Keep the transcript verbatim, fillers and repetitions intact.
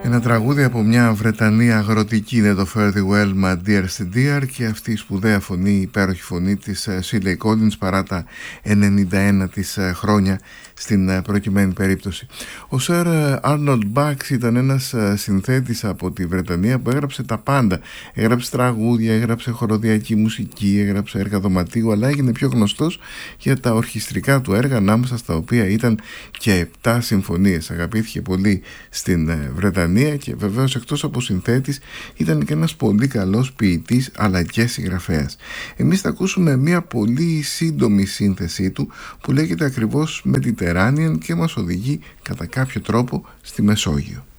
Ένα τραγούδι από μια Βρετανία αγροτική είναι το Fare Thee Well My Dear Dear, και αυτή η σπουδαία φωνή, η υπέροχη φωνή της Shirley Collins παρά τα ενενήντα ένα της χρόνια στην προκειμένη περίπτωση. Ο Sir Arnold Bax ήταν ένας συνθέτης από τη Βρετανία που έγραψε τα πάντα. Έγραψε τραγούδια, έγραψε χοροδιακή μουσική, έγραψε έργα δωματίου, αλλά έγινε πιο γνωστός για τα ορχιστρικά του έργα, ανάμεσα στα οποία ήταν και επτά συμφωνίες. Αγαπήθηκε πολύ στην Βρετανία και βεβαίως εκτός από συνθέτης ήταν και ένας πολύ καλός ποιητής αλλά και συγγραφέας. Εμείς θα ακούσουμε μια πολύ σύντομη σύνθεσή του που λέγεται ακριβώς Mediterranean και μας οδηγεί κατά κάποιο τρόπο στη Μεσόγειο.